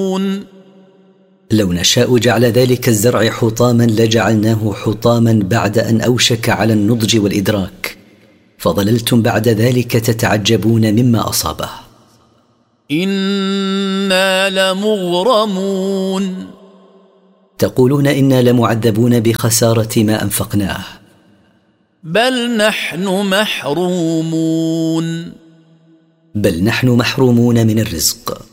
لو نشاء جعل ذلك الزرع حطاما لجعلناه حطاما بعد أن أوشك على النضج والإدراك، فظللتم بعد ذلك تتعجبون مما أصابه. إنا لمغرمون، تقولون إنا لمعذبون بخسارة ما أنفقناه. بل نحن محرومون، بل نحن محرومون من الرزق.